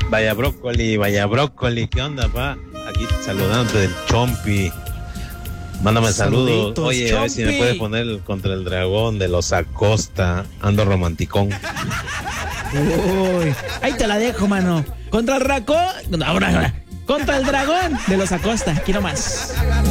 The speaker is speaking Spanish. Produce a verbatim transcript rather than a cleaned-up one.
Vaya brócoli, vaya brócoli, ¿qué onda, pa? Aquí saludándote del Chompi. Mándame saludos. Oye, Chompi. A ver si me puedes poner el contra el dragón de los Acosta. Ando romanticón. Uy, ahí te la dejo, mano. Contra el racón. Ahora, ahora. Contra el dragón de los Acosta. Aquí nomás.